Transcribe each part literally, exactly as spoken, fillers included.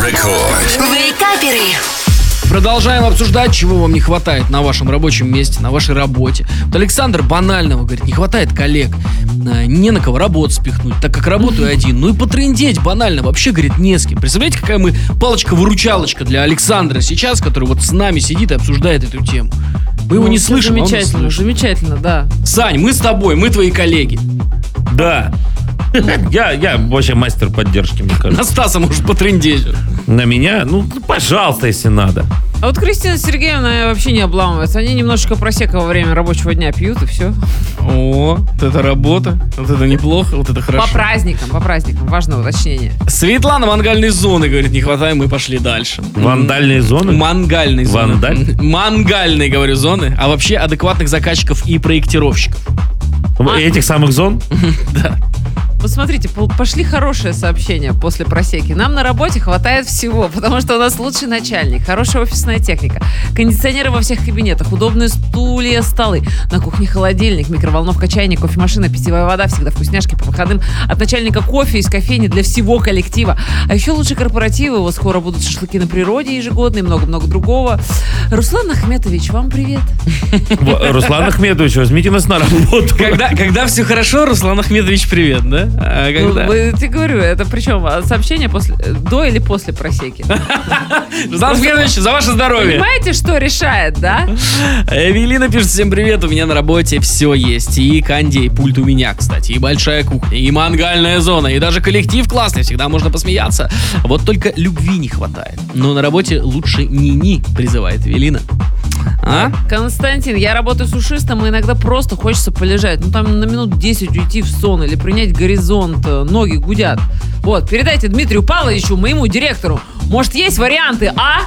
Вейкаперы. Продолжаем обсуждать, чего вам не хватает на вашем рабочем месте, на вашей работе. Вот Александр банального говорит, не хватает коллег, не на кого работу спихнуть, так как работаю один. Ну и потрындеть банально вообще, говорит, не с кем. Представляете, какая мы палочка-выручалочка для Александра сейчас, который вот с нами сидит и обсуждает эту тему. Мы его Ну, не все слышим, а он нас Замечательно, слышит. замечательно, да. Сань, мы с тобой, мы твои коллеги. Да. Я, я вообще мастер поддержки, мне На кажется. Стаса можешь потрындеть. На меня? Ну, пожалуйста, если надо. А вот Кристина Сергеевна вообще не обламывается. Они немножечко просека во время рабочего дня пьют, и все. О, вот это работа, вот это неплохо, вот это хорошо. По праздникам, по праздникам. Важное уточнение. Светлана мангальной зоны, говорит, не хватает, мы пошли дальше. Вандальные зоны? Мангальной зоны. Вандаль? Мангальной, говорю, зоны. А вообще адекватных заказчиков и проектировщиков. Этих самых зон? Да. Вот смотрите, пол- пошли хорошие сообщения после просеки. Нам на работе хватает всего, потому что у нас лучший начальник, хорошая офисная техника, кондиционеры во всех кабинетах, удобные стулья, столы, на кухне холодильник, микроволновка, чайник, кофемашина, питьевая вода, всегда вкусняшки по выходным, от начальника кофе из кофейни для всего коллектива. А еще лучше корпоративы, вот скоро будут шашлыки на природе ежегодные, много-много другого. Руслан Ахметович, вам привет. В- Руслан Ахметович, возьмите нас на работу. Когда, когда все хорошо, Руслан Ахметович, привет, да? А Ну, когда? вы- ты говорю, это причем а, сообщение после, до или после просеки. Руслан Ахметович, за ваше здоровье. Понимаете, что решает, да? Эвелина пишет, всем привет, у меня на работе все есть. И кондей, пульт у меня, кстати, и большая кухня, и мангальная зона, и даже коллектив классный, всегда можно посмеяться. Вот только любви не хватает. Но на работе лучше ни-ни, призывает Эвелина. А? Константин, я работаю сушистом, и иногда просто хочется полежать. Ну, там на минут десять уйти в сон или принять горизонт, э, ноги гудят. Вот, передайте Дмитрию Павловичу, моему директору. Может, есть варианты, а?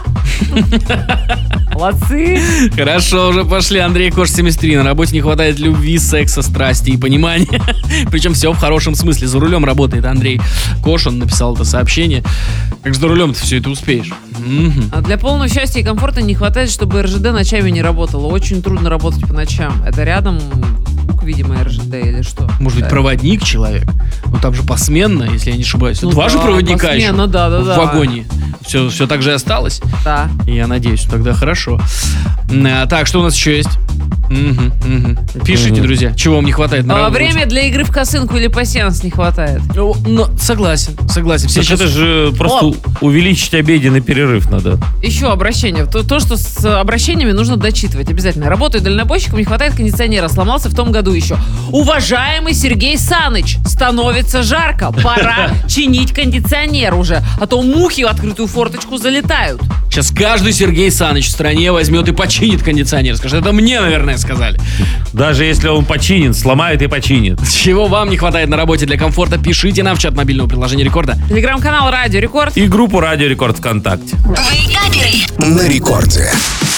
Молодцы. Хорошо, уже пошли. Андрей Кош, семьдесят три. На работе не хватает любви, секса, страсти и понимания. Причем все в хорошем смысле. За рулем работает Андрей Кош, он написал это сообщение. Как же за рулем ты все это успеешь? Мгм. А для полного счастья и комфорта не хватает, чтобы эр жэ дэ ночами не работало. Очень трудно работать по ночам. Это рядом звук, видимо, эр жэ дэ или что? Может быть, Да. проводник человек? Ну там же посменно, если я не ошибаюсь. Ну Два же да, проводника еще посменно, да, да, в да. вагоне. Все, все так же и осталось. Да. Я надеюсь, тогда хорошо. А, так, что у нас еще есть? Мгм, мгм. Пишите, Мгм. друзья, чего вам не хватает на А работе. время для игры в косынку или пасьянс не хватает. Ну, ну, согласен, согласен. Все Так сейчас... это же просто Оп. увеличить обеденный перерыв надо. Еще обращение. То, то, что с обращениями нужно дочитывать обязательно. Работаю дальнобойщиком, не хватает кондиционера. Сломался в том году еще. Уважаемый Сергей Саныч, становится жарко. Пора чинить кондиционер уже. А то мухи в открытую форточку залетают. Сейчас каждый Сергей Саныч в стране возьмет и починит кондиционер. Скажет, это мне, наверное, сказали. Даже если он починен, сломает и починит. Чего вам не хватает на работе для комфорта, пишите нам в чат мобильного приложения Рекорда. Телеграм-канал Радио Рекорд. И группу Радио Рекорд ВКонтакте. Вейкаперы. На рекорде.